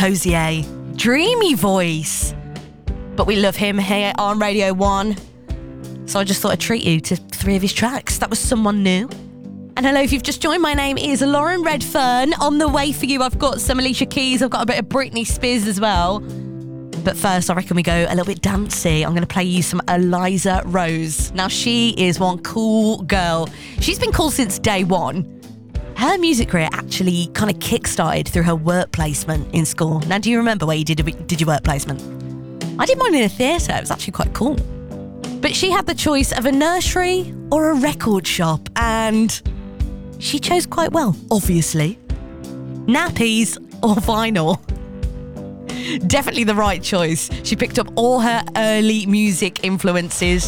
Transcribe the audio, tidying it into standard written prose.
Hosier. Dreamy voice. But we love him here on Radio 1. So I just thought I'd treat you to 3 of his tracks. That was Someone New. And hello, if you've just joined, my name is Lauren Redfern. On the way for you, I've got some Alicia Keys. I've got a bit of Britney Spears as well. But first, I reckon we go a little bit dancey. I'm going to play you some Eliza Rose. Now, she is one cool girl. She's been cool since day one. Her music career actually kind of kick-started through her work placement in school. Now, do you remember where you did your work placement? I did mine in a theatre. It was actually quite cool. But she had the choice of a nursery or a record shop, and she chose quite well, obviously. Nappies or vinyl? Definitely the right choice. She picked up all her early music influences